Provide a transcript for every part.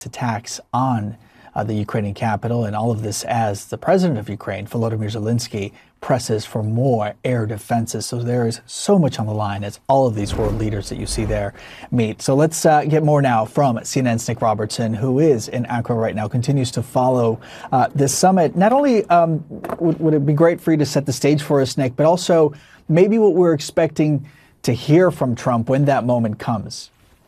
attacks on the Ukrainian capital, and all of this as the president of Ukraine, Volodymyr Zelensky, presses for more air defenses. So there is so much on the line as all of these world leaders that you see there meet. So let's get more now from CNN's Nick Robertson, who is in Ankara right now, continues to follow this summit. Not only would it be great for you to set the stage for us, Nick, but also maybe what we're expecting to hear from Trump when that moment comes.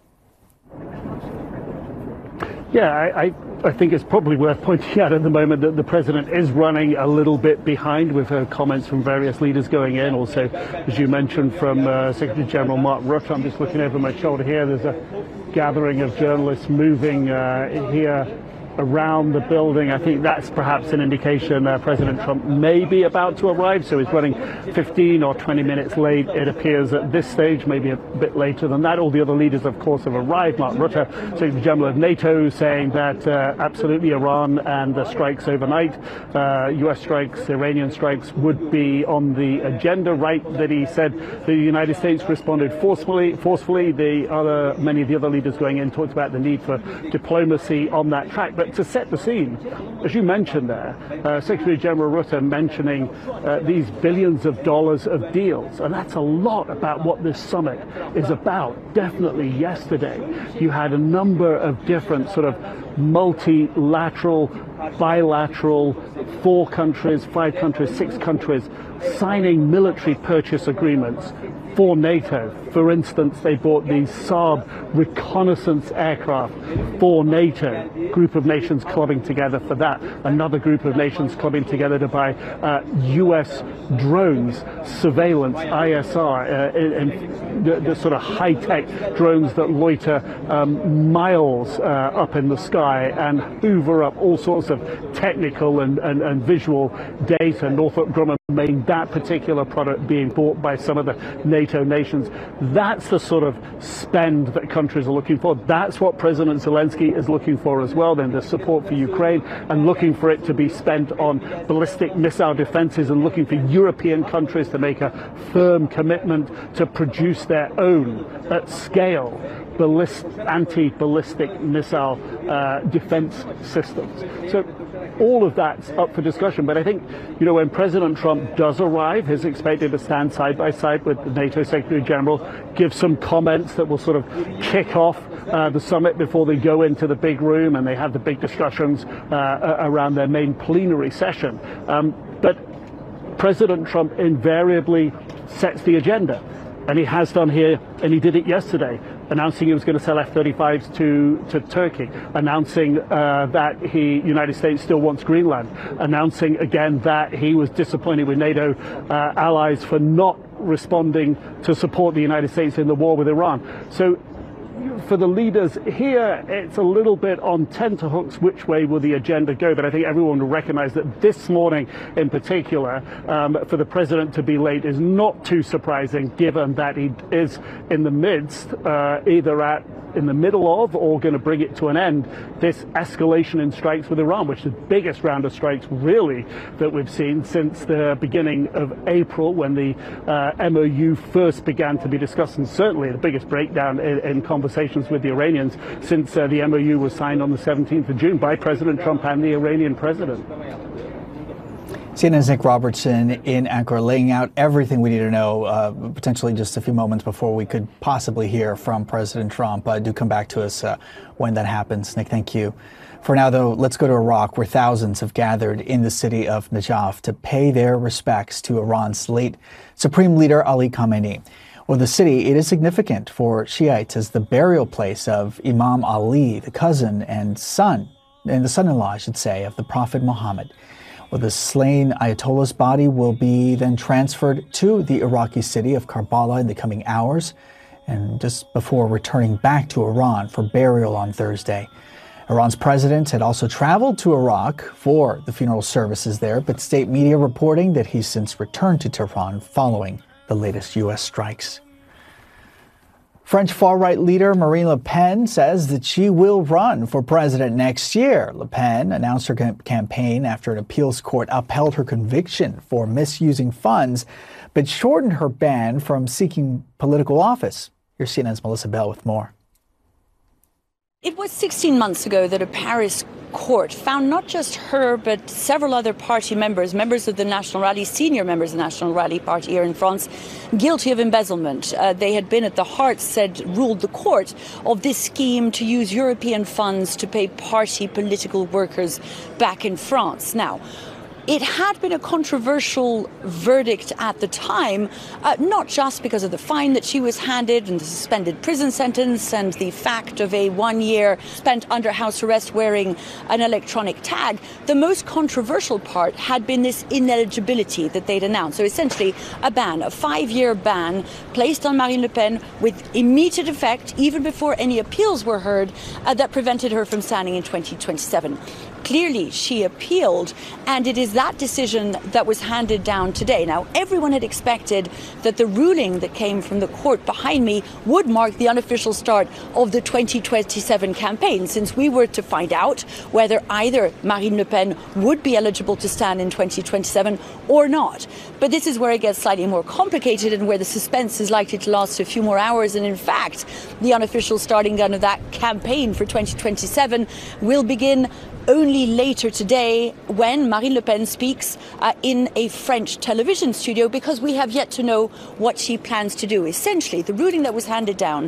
Yeah, I think it's probably worth pointing out at the moment that the president is running a little bit behind. We've heard comments from various leaders going in. Also, as you mentioned, from Secretary General Mark Rutte. I'm just looking over my shoulder here. There's a gathering of journalists moving here around the building. I think that's perhaps an indication President Trump may be about to arrive, so he's running 15 or 20 minutes late, it appears, at this stage, maybe a bit later than that. All the other leaders, of course, have arrived. Mark Rutte, Secretary General of NATO, saying that absolutely Iran and the strikes overnight, US strikes, Iranian strikes, would be on the agenda. Right, that he said the United States responded forcefully. Many of the other leaders going in talked about the need for diplomacy on that track. But to set the scene, as you mentioned there, Secretary General Rutte mentioning these billions of dollars of deals, and that's a lot about what this summit is about. Definitely yesterday, you had a number of different sort of multilateral, bilateral, 4 countries, 5 countries, 6 countries signing military purchase agreements for NATO. For instance, they bought these Saab reconnaissance aircraft for NATO. Group of nations clubbing together for that. Another group of nations clubbing together to buy US drones, surveillance, ISR, the sort of high-tech drones that loiter miles up in the sky and hoover up all sorts of technical and visual data. Northrop Grumman made that particular product being bought by some of the NATO nations. That's the sort of spend that countries are looking for. That's what President Zelensky is looking for as well, then the support for Ukraine, and looking for it to be spent on ballistic missile defenses, and looking for European countries to make a firm commitment to produce their own at scale anti-ballistic missile defense systems. So all of that's up for discussion. But I think, when President Trump does arrive, he's expected to stand side by side with the NATO Secretary General, give some comments that will sort of kick off the summit before they go into the big room and they have the big discussions around their main plenary session. But President Trump invariably sets the agenda. And he has done here, and he did it yesterday, announcing he was going to sell F-35s to Turkey, announcing that United States still wants Greenland, announcing again that he was disappointed with NATO allies for not responding to support the United States in the war with Iran. So for the leaders here, it's a little bit on tenterhooks which way will the agenda go, but I think everyone will recognize that this morning in particular, for the president to be late is not too surprising, given that he is in the midst, either in the middle of or going to bring it to an end, this escalation in strikes with Iran, which is the biggest round of strikes really that we've seen since the beginning of April, when the MOU first began to be discussed, and certainly the biggest breakdown in conversations with the Iranians since the MOU was signed on the 17th of June by President Trump and the Iranian president. CNN's Nick Robertson in Ankara, laying out everything we need to know, potentially just a few moments before we could possibly hear from President Trump. Do come back to us when that happens. Nick, thank you. For now, though, let's go to Iraq, where thousands have gathered in the city of Najaf to pay their respects to Iran's late Supreme Leader Ali Khamenei. Well, the city, it is significant for Shiites as the burial place of Imam Ali, the cousin and the son-in-law, I should say, of the Prophet Muhammad. Well, the slain Ayatollah's body will be then transferred to the Iraqi city of Karbala in the coming hours, and just before returning back to Iran for burial on Thursday. Iran's president had also traveled to Iraq for the funeral services there, but state media reporting that he's since returned to Tehran following the latest U.S. strikes. French far-right leader Marine Le Pen says that she will run for president next year. Le Pen announced her campaign after an appeals court upheld her conviction for misusing funds, but shortened her ban from seeking political office. Here's CNN's Melissa Bell with more. It was 16 months ago that a Paris court found not just her but several other party members of the National Rally, senior members of the National Rally Party here in France, guilty of embezzlement. They had been at the heart, ruled the court, of this scheme to use European funds to pay party political workers back in France. Now, it had been a controversial verdict at the time, not just because of the fine that she was handed and the suspended prison sentence and the fact of a 1 year spent under house arrest wearing an electronic tag. The most controversial part had been this ineligibility that they'd announced. So essentially a ban, a 5-year ban placed on Marine Le Pen with immediate effect, even before any appeals were heard, that prevented her from standing in 2027. Clearly, she appealed, and it is that decision that was handed down today. Now, everyone had expected that the ruling that came from the court behind me would mark the unofficial start of the 2027 campaign, since we were to find out whether either Marine Le Pen would be eligible to stand in 2027 or not. But this is where it gets slightly more complicated and where the suspense is likely to last a few more hours. And in fact, the unofficial starting gun of that campaign for 2027 will begin only later today when Marine Le Pen speaks in a French television studio, because we have yet to know what she plans to do. Essentially, the ruling that was handed down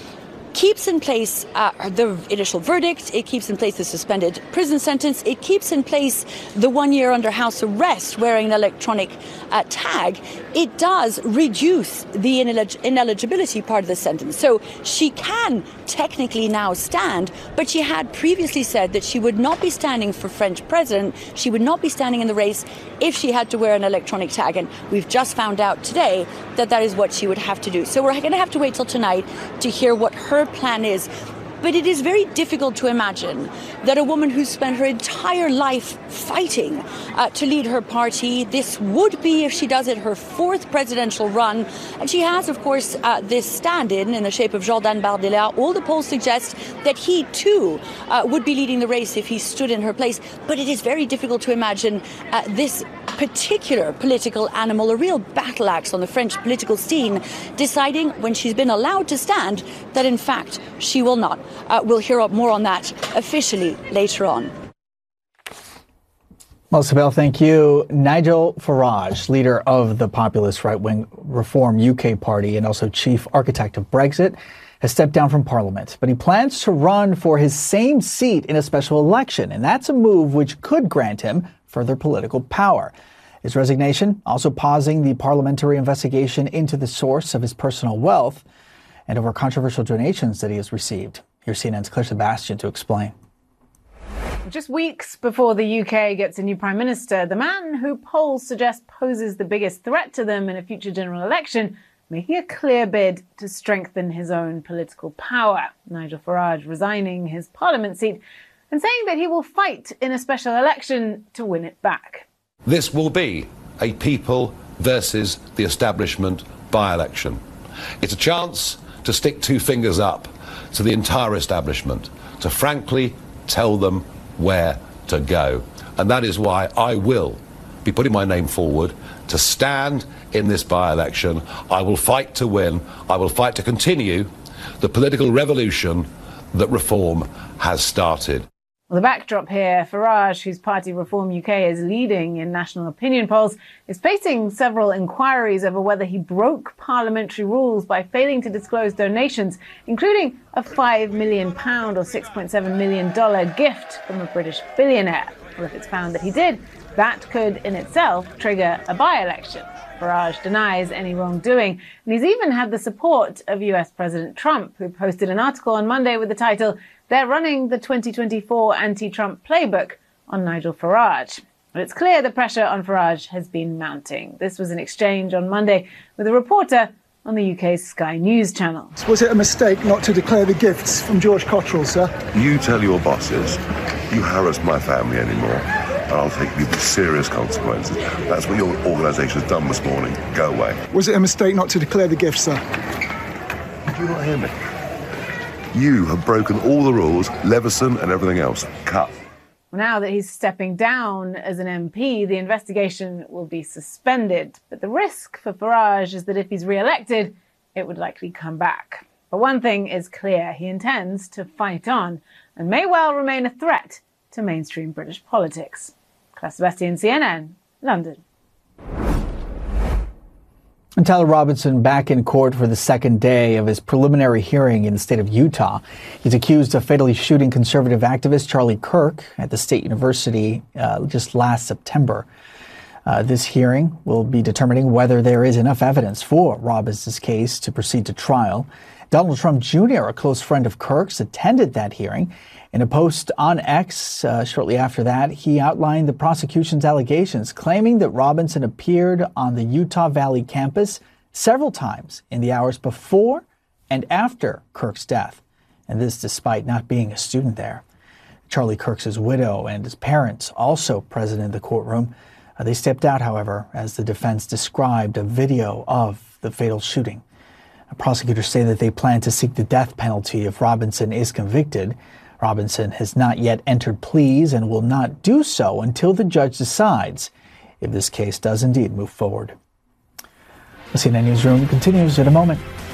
keeps in place the initial verdict, it keeps in place the suspended prison sentence, it keeps in place the 1 year under house arrest wearing an electronic tag. It does reduce the ineligibility part of the sentence. So she can technically now stand, but she had previously said that she would not be standing for French president, she would not be standing in the race if she had to wear an electronic tag. And we've just found out today that that is what she would have to do. So we're going to have to wait till tonight to hear what her plan is. But it is very difficult to imagine that a woman who's spent her entire life fighting to lead her party, this would be, if she does it, her 4th presidential run. And she has, of course, this stand-in in the shape of Jordan Bardella. All the polls suggest that he, too, would be leading the race if he stood in her place. But it is very difficult to imagine this particular political animal, a real battle axe on the French political scene, deciding when she's been allowed to stand that, in fact, she will not. We'll hear more on that officially later on. Well, Sibel, thank you. Nigel Farage, leader of the populist right-wing Reform UK party and also chief architect of Brexit, has stepped down from Parliament, but he plans to run for his same seat in a special election, and that's a move which could grant him further political power. His resignation also pausing the parliamentary investigation into the source of his personal wealth and over controversial donations that he has received. Here's CNN's Claire Sebastian to explain. Just weeks before the UK gets a new Prime Minister, the man who polls suggest poses the biggest threat to them in a future general election, making a clear bid to strengthen his own political power. Nigel Farage resigning his Parliament seat and saying that he will fight in a special election to win it back. This will be a people versus the establishment by-election. It's a chance to stick 2 fingers up to the entire establishment, to frankly tell them where to go. And that is why I will be putting my name forward to stand in this by-election. I will fight to win. I will fight to continue the political revolution that Reform has started. Well, the backdrop here, Farage, whose party Reform UK is leading in national opinion polls, is facing several inquiries over whether he broke parliamentary rules by failing to disclose donations, including a £5 million or $6.7 million gift from a British billionaire. Well, if it's found that he did, that could in itself trigger a by-election. Farage denies any wrongdoing, and he's even had the support of US President Trump, who posted an article on Monday with the title, "They're running the 2024 anti-Trump playbook on Nigel Farage." But it's clear the pressure on Farage has been mounting. This was an exchange on Monday with a reporter on the UK's Sky News channel. Was it a mistake not to declare the gifts from George Cottrell, sir? You tell your bosses you harass my family anymore, and I'll take you with serious consequences. That's what your organisation has done this morning. Go away. Was it a mistake not to declare the gifts, sir? Did you not hear me? You have broken all the rules, Leveson and everything else. Cut. Now that he's stepping down as an MP, the investigation will be suspended. But the risk for Farage is that if he's re-elected, it would likely come back. But one thing is clear, he intends to fight on and may well remain a threat to mainstream British politics. Claire Sebastian, CNN, London. And Tyler Robinson back in court for the second day of his preliminary hearing in the state of Utah. He's accused of fatally shooting conservative activist Charlie Kirk at the State University just last September. This hearing will be determining whether there is enough evidence for Robinson's case to proceed to trial. Donald Trump Jr., a close friend of Kirk's, attended that hearing. In a post on X shortly after that, he outlined the prosecution's allegations, claiming that Robinson appeared on the Utah Valley campus several times in the hours before and after Kirk's death, and this despite not being a student there. Charlie Kirk's widow and his parents, also present in the courtroom, they stepped out, however, as the defense described a video of the fatal shooting. Prosecutors say that they plan to seek the death penalty if Robinson is convicted. Robinson has not yet entered pleas and will not do so until the judge decides if this case does indeed move forward. The CNN Newsroom continues in a moment.